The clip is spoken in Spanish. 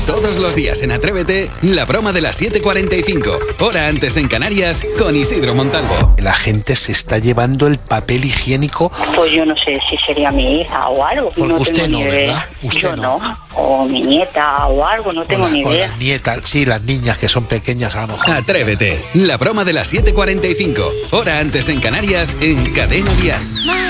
Todos los días en Atrévete, la broma de las 7:45, hora antes en Canarias, con Isidro Montalvo. La gente se está llevando el papel higiénico. Pues yo no sé si sería mi hija o algo. Porque no usted tengo no, ni idea. ¿verdad? Usted yo no. no. O mi nieta o algo, no tengo ni O idea. las nietas, sí, las niñas que son pequeñas a lo mejor. Atrévete, la broma de las 7:45, hora antes en Canarias, en Cadena Dial.